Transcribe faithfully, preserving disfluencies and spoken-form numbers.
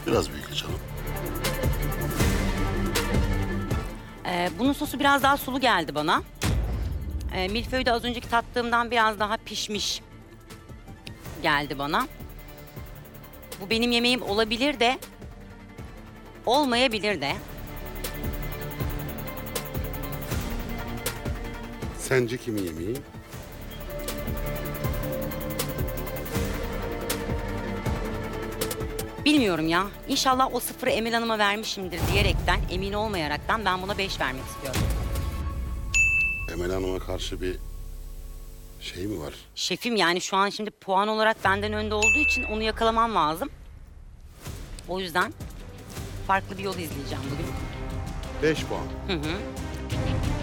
Biraz büyük açalım. Ee, bunun sosu biraz daha sulu geldi bana. Ee, milföy de az önceki tattığımdan biraz daha pişmiş geldi bana. Bu benim yemeğim olabilir de, olmayabilir de. Sence kimin yemeği? Bilmiyorum ya. İnşallah o sıfırı Emel Hanım'a vermişimdir diyerekten, emin olmayaraktan ben buna beş vermek istiyorum. Emel Hanım'a karşı bir şey mi var? Şefim yani şu an şimdi puan olarak benden önde olduğu için onu yakalamam lazım. O yüzden farklı bir yol izleyeceğim bugün. Beş puan. Hı hı.